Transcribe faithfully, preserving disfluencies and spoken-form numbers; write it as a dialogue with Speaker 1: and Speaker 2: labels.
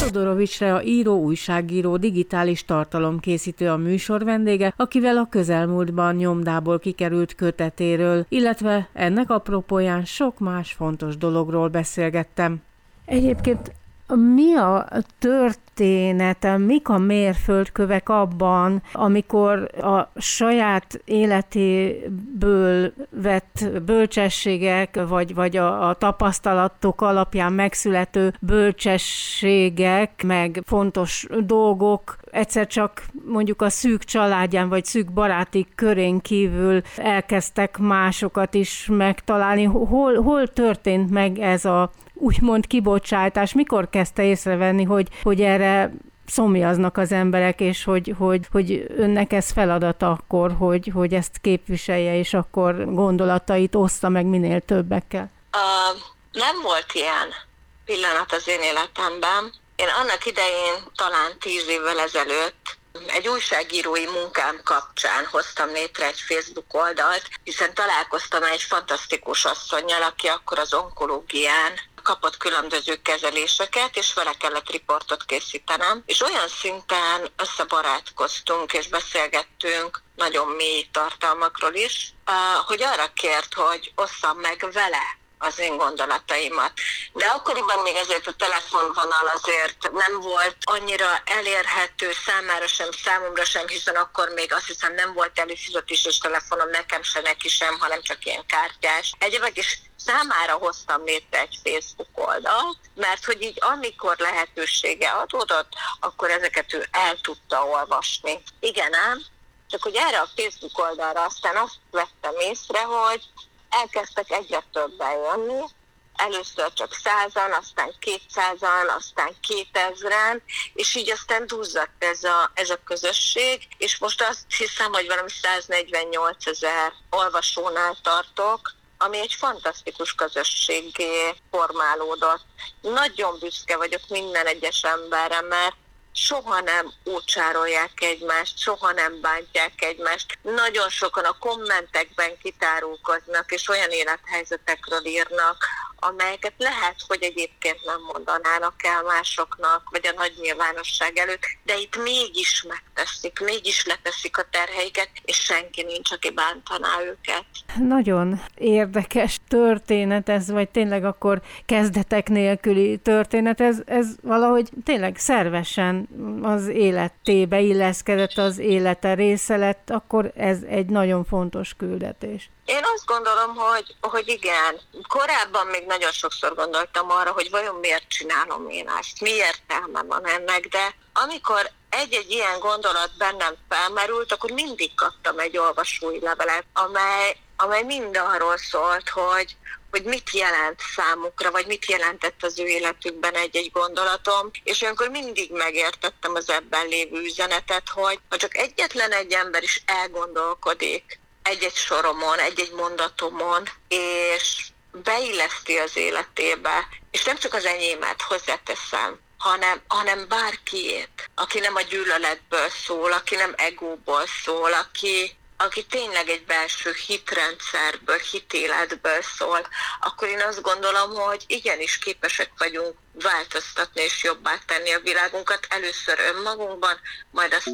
Speaker 1: Todorovics Rea író, újságíró, digitális tartalomkészítő a műsor vendége, akivel a közelmúltban nyomdából kikerült kötetéről, illetve ennek apropóján sok más fontos dologról beszélgettem. Egyébként mi a története, mik a mérföldkövek abban, amikor a saját életéből vett bölcsességek, vagy, vagy a, a tapasztalatok alapján megszülető bölcsességek, meg fontos dolgok egyszer csak mondjuk a szűk családján, vagy szűk baráti körén kívül elkezdtek másokat is megtalálni. Hol, hol történt meg ez a úgymond kibocsátás? Mikor kezdte észrevenni, hogy, hogy erre szomjaznak az emberek, és hogy, hogy, hogy önnek ez feladata akkor, hogy, hogy ezt képviselje, és akkor gondolatait ossza meg minél többekkel?
Speaker 2: Uh, nem volt ilyen pillanat az én életemben. Én annak idején, talán tíz évvel ezelőtt egy újságírói munkám kapcsán hoztam létre egy Facebook oldalt, hiszen találkoztam egy fantasztikus asszonnyal, aki akkor az onkológián kapott különböző kezeléseket, és vele kellett riportot készítenem, és olyan szinten összebarátkoztunk és beszélgettünk nagyon mély tartalmakról is, hogy arra kért, hogy osszam meg vele az én gondolataimat. De akkoriban még ezért a telefonvonal azért nem volt annyira elérhető számára sem, számomra sem, hiszen akkor még azt hiszem nem volt előfizetéses telefonom, nekem se, neki sem, hanem csak ilyen kártyás. Egyébként is számára hoztam létre egy Facebook oldalt, mert hogy így amikor lehetősége adódott, akkor ezeket ő el tudta olvasni. Igen ám, csak hogy erre a Facebook oldalra aztán azt vettem észre, hogy elkezdtek egyre többen jönni, először csak százan, aztán kétszázan, aztán kétezren, és így aztán duzzadt ez a, ez a közösség, és most azt hiszem, hogy valami száznegyvennyolcezer olvasónál tartok, ami egy fantasztikus közösségé formálódott. Nagyon büszke vagyok minden egyes emberre, mert soha nem ócsárolják egymást, soha nem bántják egymást. Nagyon sokan a kommentekben kitárulkoznak, és olyan élethelyzetekről írnak, amelyeket lehet, hogy egyébként nem mondanának el másoknak, vagy a nagy nyilvánosság előtt, de itt mégis megteszik, mégis leteszik a terheiket, és senki nincs, aki bántaná őket.
Speaker 1: Nagyon érdekes történet ez, vagy tényleg akkor kezdetek nélküli történet, ez, ez valahogy tényleg szervesen az életébe illeszkedett, az élete része lett, akkor ez egy nagyon fontos küldetés.
Speaker 2: Én azt gondolom, hogy, hogy igen. Korábban még nagyon sokszor gondoltam arra, hogy vajon miért csinálom én ezt, mi értelme van ennek, de amikor egy-egy ilyen gondolat bennem felmerült, akkor mindig kaptam egy olvasói levelet, amely, amely mind arról szólt, hogy, hogy mit jelent számukra, vagy mit jelentett az ő életükben egy-egy gondolatom, és olyankor mindig megértettem az ebben lévő üzenetet, hogy ha csak egyetlen egy ember is elgondolkodik egy-egy soromon, egy-egy mondatomon, és beilleszti az életébe, és nem csak az enyémet hozzáteszem, hanem, hanem bárkiét, aki nem a gyűlöletből szól, aki nem egóból szól, aki, aki tényleg egy belső hitrendszerből, hitéletből szól, akkor én azt gondolom, hogy igenis képesek vagyunk változtatni és jobbá tenni a világunkat, először önmagunkban, majd azt